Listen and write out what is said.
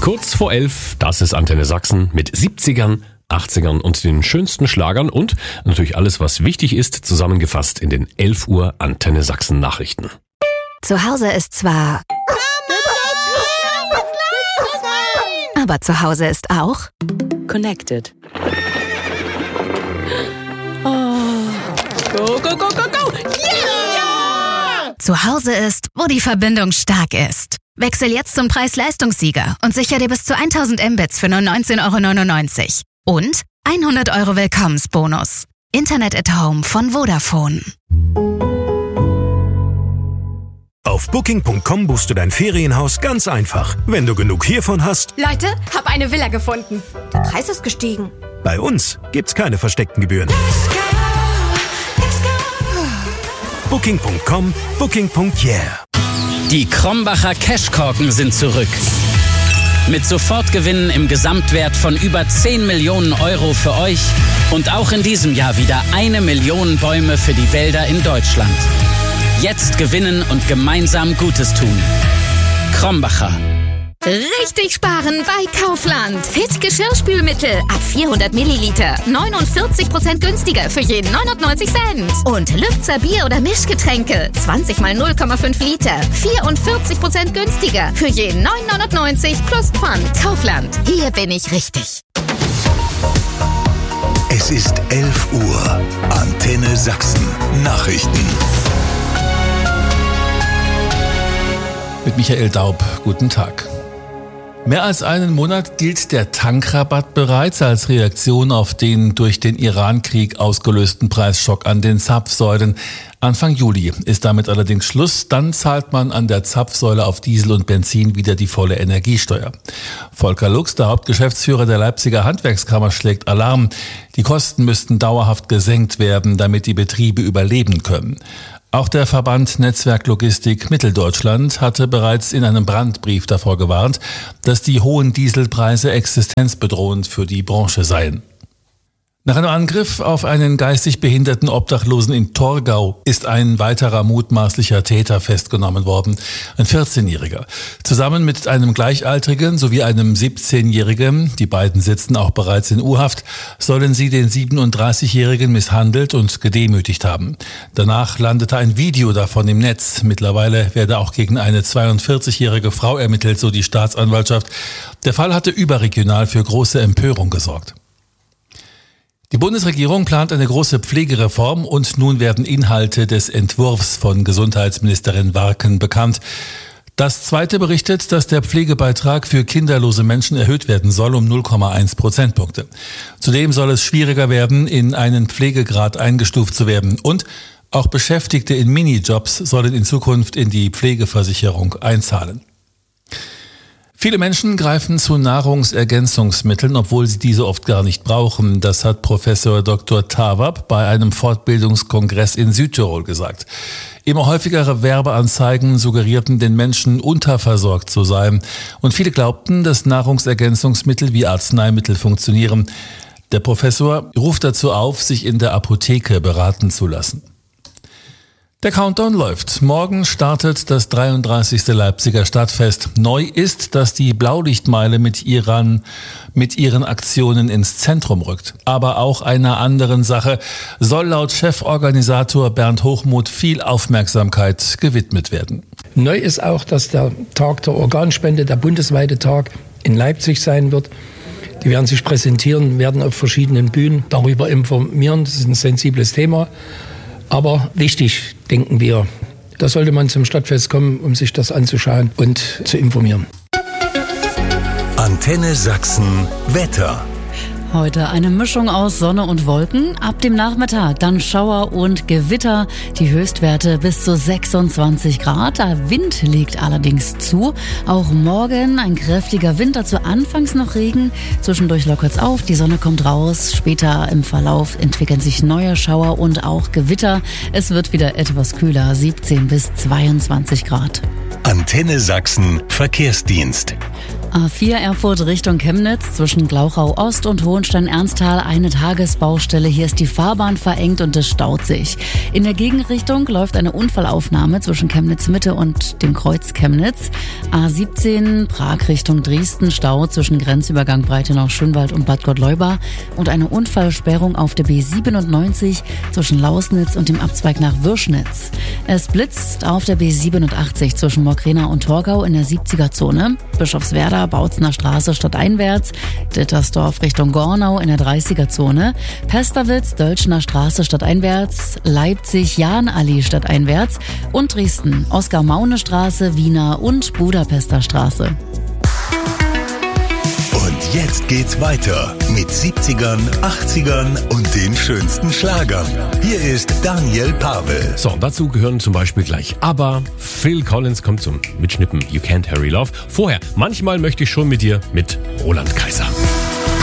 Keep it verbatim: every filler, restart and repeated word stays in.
Kurz vor elf, das ist Antenne Sachsen mit siebzigern, achtzigern und den schönsten Schlagern und natürlich alles, was wichtig ist, zusammengefasst in den elf Uhr Antenne Sachsen Nachrichten. Zu Hause ist zwar... Aber zu Hause ist auch... Connected. Oh. Go, go, go, go, go! Yeah! Zu Hause ist, wo die Verbindung stark ist. Wechsel jetzt zum Preis-Leistungssieger und sicher dir bis zu tausend Mbits für nur neunzehn Euro neunundneunzig. Und hundert Euro Willkommensbonus. Internet at Home von Vodafone. Auf booking punkt com buchst du dein Ferienhaus ganz einfach. Wenn du genug hiervon hast... Leute, hab eine Villa gefunden. Der Preis ist gestiegen. Bei uns gibt's keine versteckten Gebühren. booking punkt com, booking punkt yeah. Die Krombacher Cashkorken sind zurück. Mit Sofortgewinnen im Gesamtwert von über zehn Millionen Euro für euch und auch in diesem Jahr wieder eine Million Bäume für die Wälder in Deutschland. Jetzt gewinnen und gemeinsam Gutes tun. Krombacher. Richtig sparen bei Kaufland. Fit Geschirrspülmittel ab vierhundert Milliliter. neunundvierzig Prozent günstiger für jeden neunundneunzig Cent. Und Lübzer Bier- oder Mischgetränke. zwanzig mal null Komma fünf Liter. vierundvierzig Prozent günstiger für jeden neun neunundneunzig plus Pfand. Kaufland. Hier bin ich richtig. Es ist elf Uhr. Antenne Sachsen. Nachrichten. Mit Michael Daub. Guten Tag. Mehr als einen Monat gilt der Tankrabatt bereits als Reaktion auf den durch den Iran-Krieg ausgelösten Preisschock an den Zapfsäulen. Anfang Juli ist damit allerdings Schluss. Dann zahlt man an der Zapfsäule auf Diesel und Benzin wieder die volle Energiesteuer. Volker Lux, der Hauptgeschäftsführer der Leipziger Handwerkskammer, schlägt Alarm. Die Kosten müssten dauerhaft gesenkt werden, damit die Betriebe überleben können. Auch der Verband Netzwerk Logistik Mitteldeutschland hatte bereits in einem Brandbrief davor gewarnt, dass die hohen Dieselpreise existenzbedrohend für die Branche seien. Nach einem Angriff auf einen geistig behinderten Obdachlosen in Torgau ist ein weiterer mutmaßlicher Täter festgenommen worden, ein vierzehnjähriger. Zusammen mit einem Gleichaltrigen sowie einem siebzehnjährigen, die beiden sitzen auch bereits in U-Haft, sollen sie den siebenunddreißigjährigen misshandelt und gedemütigt haben. Danach landete ein Video davon im Netz. Mittlerweile werde auch gegen eine zweiundvierzigjährige Frau ermittelt, so die Staatsanwaltschaft. Der Fall hatte überregional für große Empörung gesorgt. Die Bundesregierung plant eine große Pflegereform und nun werden Inhalte des Entwurfs von Gesundheitsministerin Warken bekannt. Das Zweite berichtet, dass der Pflegebeitrag für kinderlose Menschen erhöht werden soll um null Komma eins Prozentpunkte. Zudem soll es schwieriger werden, in einen Pflegegrad eingestuft zu werden. Und auch Beschäftigte in Minijobs sollen in Zukunft in die Pflegeversicherung einzahlen. Viele Menschen greifen zu Nahrungsergänzungsmitteln, obwohl sie diese oft gar nicht brauchen. Das hat Professor Doktor Tawab bei einem Fortbildungskongress in Südtirol gesagt. Immer häufigere Werbeanzeigen suggerierten den Menschen, unterversorgt zu sein. Und viele glaubten, dass Nahrungsergänzungsmittel wie Arzneimittel funktionieren. Der Professor ruft dazu auf, sich in der Apotheke beraten zu lassen. Der Countdown läuft. Morgen startet das dreiunddreißigste Leipziger Stadtfest. Neu ist, dass die Blaulichtmeile mit ihren, mit ihren Aktionen ins Zentrum rückt. Aber auch einer anderen Sache soll laut Cheforganisator Bernd Hochmuth viel Aufmerksamkeit gewidmet werden. Neu ist auch, dass der Tag der Organspende, der bundesweite Tag, in Leipzig sein wird. Die werden sich präsentieren, werden auf verschiedenen Bühnen darüber informieren. Das ist ein sensibles Thema. Aber wichtig, denken wir. Da sollte man zum Stadtfest kommen, um sich das anzuschauen und zu informieren. Antenne Sachsen Wetter. Heute eine Mischung aus Sonne und Wolken. Ab dem Nachmittag dann Schauer und Gewitter. Die Höchstwerte bis zu sechsundzwanzig Grad. Der Wind legt allerdings zu. Auch morgen ein kräftiger Wind, dazu anfangs noch Regen. Zwischendurch lockert's auf, die Sonne kommt raus. Später im Verlauf entwickeln sich neue Schauer und auch Gewitter. Es wird wieder etwas kühler, siebzehn bis zweiundzwanzig Grad. Antenne Sachsen Verkehrsdienst. A vier Erfurt Richtung Chemnitz zwischen Glauchau Ost und Hohenstein-Ernsthal eine Tagesbaustelle. Hier ist die Fahrbahn verengt und es staut sich. In der Gegenrichtung läuft eine Unfallaufnahme zwischen Chemnitz Mitte und dem Kreuz Chemnitz. A siebzehn Prag Richtung Dresden Stau zwischen Grenzübergang Breitenau-Schönwald und Bad Gottleuba und eine Unfallsperrung auf der B siebenundneunzig zwischen Lausnitz und dem Abzweig nach Würschnitz. Es blitzt auf der B siebenundachtzig zwischen Mockrena und Torgau in der siebziger-Zone. Bischofswerda, Bautzener Straße stadteinwärts, Dittersdorf Richtung Gornau in der dreißiger-Zone, Pesterwitz, Dölschener Straße stadteinwärts, Leipzig, Jahnallee stadteinwärts und Dresden, Oskar-Maune-Straße, Wiener und Budapester Straße. Und jetzt geht's weiter mit siebzigern, achtzigern und den schönsten Schlagern. Hier ist Daniel Pavel. So, dazu gehören zum Beispiel gleich ABBA, Phil Collins kommt zum Mitschnippen You Can't Hurry Love. Vorher, manchmal möchte ich schon mit dir mit Roland Kaiser.